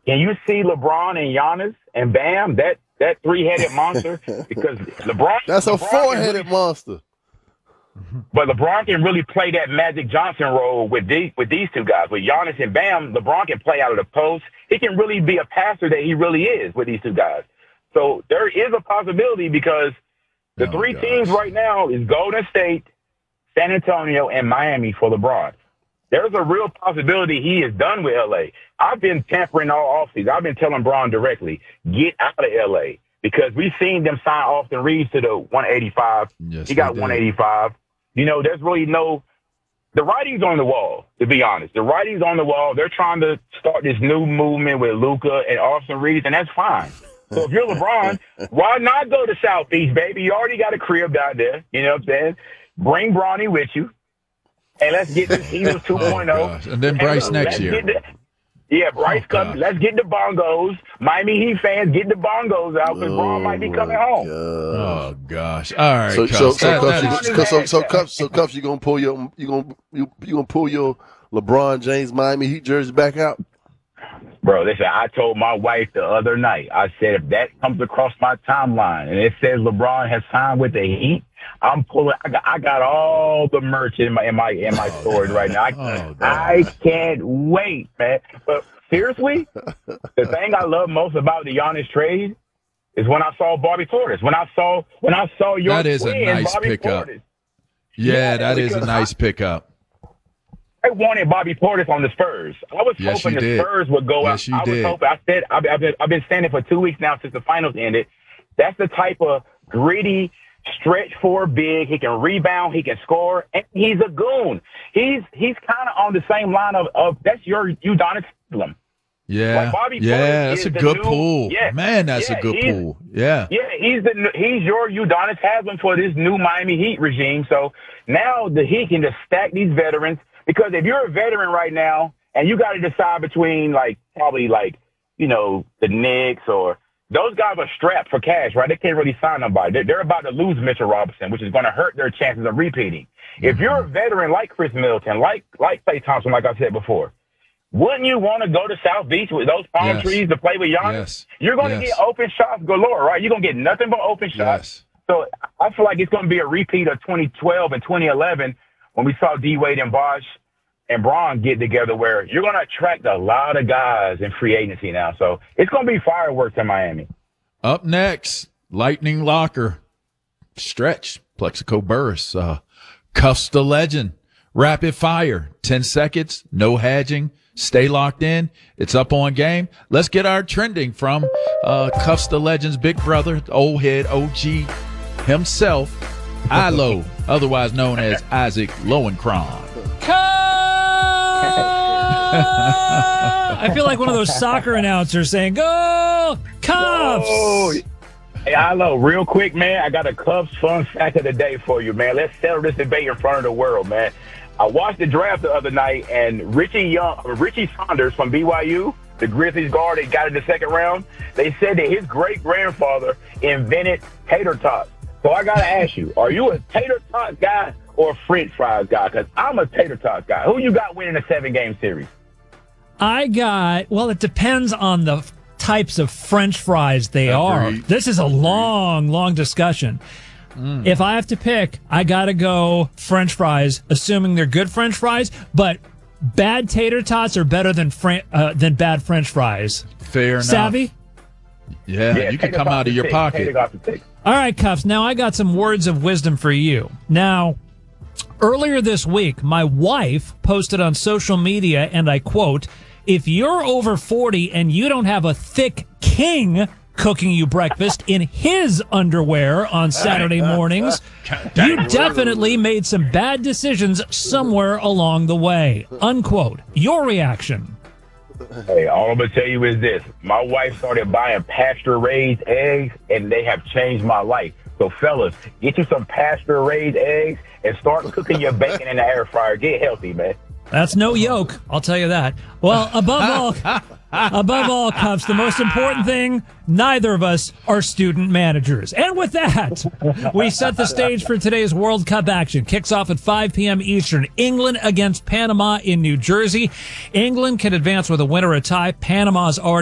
Can you see LeBron and Giannis and Bam, that three-headed monster? Because That's a four-headed monster. But LeBron can really play that Magic Johnson role with these two guys. With Giannis and Bam, LeBron can play out of the post. He can really be a passer that he really is with these two guys. So there is a possibility because the three teams right now is Golden State, San Antonio, and Miami for LeBron. There's a real possibility he is done with L.A. I've been tampering all offseason. I've been telling Bron directly, get out of L.A. because we've seen them sign Austin Reeves to the 185. Yes, he got 185. You know, there's really the writing's on the wall, to be honest. The writing's on the wall. They're trying to start this new movement with Luka and Austin Reeves, and that's fine. So if you're LeBron, why not go to Southeast, baby? You already got a crib down there. You know what I'm saying? Bring Bronny with you, and let's get this Eagles 2.0. And then Bryce next year. Bryce coming. Let's get the bongos. Miami Heat fans, get the bongos out because Bron might be coming home. Oh gosh! All right. So Cuffs, you gonna pull your LeBron James Miami Heat jersey back out? Bro, listen, I told my wife the other night, I said, if that comes across my timeline and it says LeBron has signed with the Heat, I'm pulling. I got all the merch in my storage right now. I can't wait, man. But seriously, the thing I love most about the Giannis trade is when I saw Bobby Portis. When I saw your that is a nice Bobby pickup. Portis. Yeah, that is a nice pickup. I wanted Bobby Portis on the Spurs. I was hoping the Spurs would go out. I was hoping. I said I've been standing for 2 weeks now since the finals ended. That's the type of gritty, stretch for big. He can rebound. He can score, and he's a goon. He's kind of on the same line of that's your Udonis Haslem. Yeah, like Bobby Portis that's a good pull. Yeah, man, that's a good pull. Yeah, he's your Udonis Haslem for this new Miami Heat regime. So now the Heat can just stack these veterans. Because if you're a veteran right now and you got to decide between the Knicks or those guys are strapped for cash, right? They can't really sign nobody. They're about to lose Mitchell Robinson, which is going to hurt their chances of repeating. Mm-hmm. If you're a veteran like Chris Middleton, like Klay Thompson, like I said before, wouldn't you want to go to South Beach with those palm trees to play with Giannis? Yes. You're going to get open shots galore, right? You're going to get nothing but open shots. Yes. So I feel like it's going to be a repeat of 2012 and 2011 when we saw D-Wade and Bosh and Bron get together, where you're going to attract a lot of guys in free agency now. So it's going to be fireworks in Miami. Up next, Lightning Locker. Stretch, Plexico Burris. Cuffs the Legend. Rapid fire. 10 seconds. No hedging. Stay locked in. It's up on game. Let's get our trending from Cuffs the Legend's big brother, old head OG himself, Ilo, otherwise known as Isaac Lowenkron. I feel like one of those soccer announcers saying, "Go Cubs!" Whoa. Hey, Ilo, real quick, man, I got a Cubs fun fact of the day for you, man. Let's settle this debate in front of the world, man. I watched the draft the other night, and Richie Saunders from BYU, the Grizzlies guard that got in the second round, they said that his great-grandfather invented tater tots. So I got to ask you, are you a tater tot guy or a French fries guy? Because I'm a tater tot guy. Who you got winning a 7-game series? It depends on the types of French fries they are. This is a long discussion. If I have to pick, I got to go French fries, assuming they're good French fries, but bad tater tots are better than bad French fries. Fair enough. Savvy? Yeah, you can come out of your pocket. All right, Cuffs. Now I got some words of wisdom for you. Now, earlier this week, my wife posted on social media, and I quote, "If you're over 40 and you don't have a thick king cooking you breakfast in his underwear on Saturday mornings, you definitely made some bad decisions somewhere along the way." Unquote. Your reaction? Hey, all I'm going to tell you is this. My wife started buying pasture-raised eggs, and they have changed my life. So, fellas, get you some pasture-raised eggs and start cooking your bacon in the air fryer. Get healthy, man. That's no yoke, I'll tell you that. Well, above all, Cuffs, the most important thing, neither of us are student managers. And with that, we set the stage for today's World Cup action. Kicks off at 5 p.m. Eastern. England against Panama in New Jersey. England can advance with a win or a tie. Panama's already